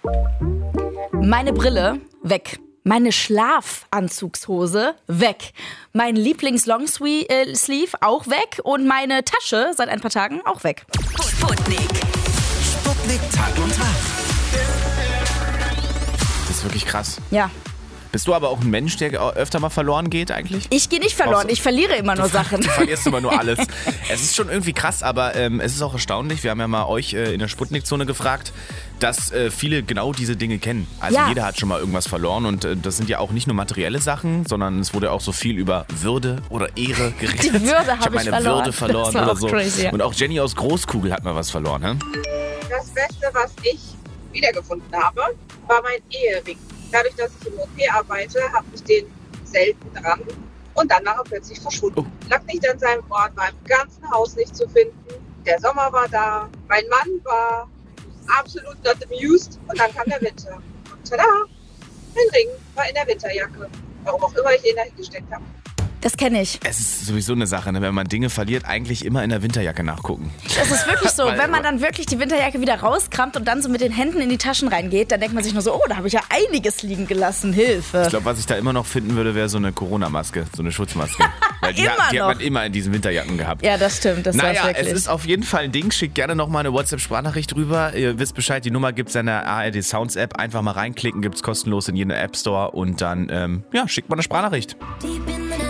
Meine Brille, weg. Meine Schlafanzugshose, weg. Mein Lieblings-Longsleeve, auch weg. Und meine Tasche, seit ein paar Tagen, auch weg. Sputnik Tag und Tag. Das ist wirklich krass. Ja. Bist du aber auch ein Mensch, der öfter mal verloren geht eigentlich? Ich gehe nicht verloren, ich verliere immer nur Sachen. Du verlierst immer nur alles. Es ist schon irgendwie krass, aber es ist auch erstaunlich. Wir haben ja mal euch in der Sputnik-Zone gefragt, dass viele genau diese Dinge kennen. Also jeder hat schon mal irgendwas verloren und das sind ja auch nicht nur materielle Sachen, sondern es wurde auch so viel über Würde oder Ehre geredet. Die Würde ich habe meine Würde verloren das war oder auch so. crazy, ja. Und auch Jenny aus Großkugel hat mal was verloren. Ne? Das Beste, was ich wiedergefunden habe, war mein Ehering. Dadurch, dass ich im OP arbeite, habe ich den selten dran und dann war er plötzlich verschwunden. Lag nicht an seinem Ort, war im ganzen Haus nicht zu finden. Der Sommer war da, mein Mann war absolut not amused und dann kam der Winter. Und tada, mein Ring war in der Winterjacke. Warum auch immer ich ihn da hingesteckt habe. Das kenne ich. Es ist sowieso eine Sache, ne? Wenn man Dinge verliert, eigentlich immer in der Winterjacke nachgucken. Das ist wirklich so. Wenn man dann wirklich die Winterjacke wieder rauskramt und dann so mit den Händen in die Taschen reingeht, dann denkt man sich nur so, oh, da habe ich ja einiges liegen gelassen. Hilfe. Ich glaube, was ich da immer noch finden würde, wäre so eine Corona-Maske, so eine Schutzmaske. Weil die hat man immer in diesen Winterjacken gehabt. Ja, das stimmt. Das war's wirklich. Es ist auf jeden Fall ein Ding. Schickt gerne nochmal eine WhatsApp-Sprachnachricht rüber. Ihr wisst Bescheid, die Nummer gibt's in der ARD Sounds App. Einfach mal reinklicken, gibt's kostenlos in jedem App Store und dann schickt mal eine Sprachnachricht. Die